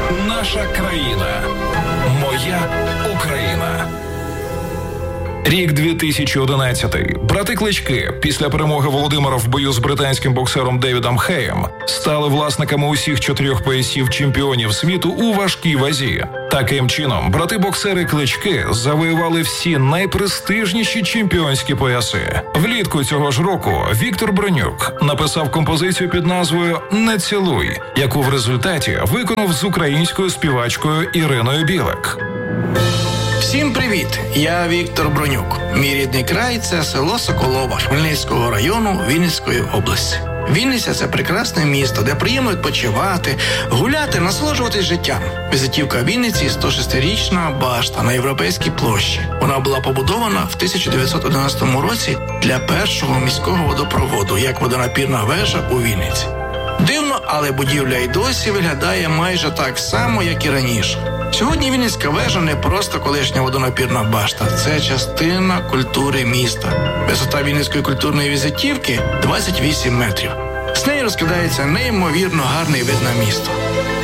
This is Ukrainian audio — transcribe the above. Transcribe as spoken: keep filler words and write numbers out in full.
Наша країна. Моя Україна. Рік дві тисячі одинадцятий. Брати Клички після перемоги Володимира в бою з британським боксером Девідом Хеєм стали власниками усіх чотирьох поясів чемпіонів світу у важкій вазі. Таким чином, брати-боксери Клички завоювали всі найпрестижніші чемпіонські пояси. Влітку цього ж року Віктор Бронюк написав композицію під назвою «Не цілуй», яку в результаті виконав з українською співачкою Іриною Білик. Всім привіт! Я Віктор Бронюк. Мій рідний край – це село Соколова Хмельницького району Вінницької області. Вінниця – це прекрасне місто, де приємно відпочивати, гуляти, насолоджуватись життям. Візитівка Вінниці – сто шестирічна башта на Європейській площі. Вона була побудована в тисяча дев'ятсот одинадцятому році для першого міського водопроводу, як водонапірна вежа у Вінниці. Дивно, але будівля й досі виглядає майже так само, як і раніше. Сьогодні Вінницька вежа не просто колишня водонапірна башта, це частина культури міста. Висота Вінницької культурної візитівки – двадцять вісім метрів. З неї розкидається неймовірно гарний вид на місто.